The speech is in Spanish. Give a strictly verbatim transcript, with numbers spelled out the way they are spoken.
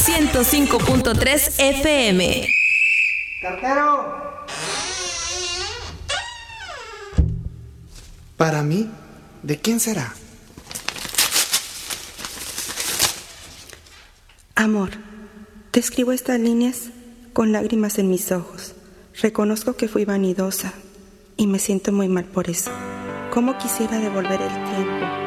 ciento cinco punto tres F M. ¡Cartero! Para mí, ¿de quién será? Amor, te escribo estas líneas con lágrimas en mis ojos. Reconozco que fui vanidosa y me siento muy mal por eso. ¿Cómo quisiera devolver el tiempo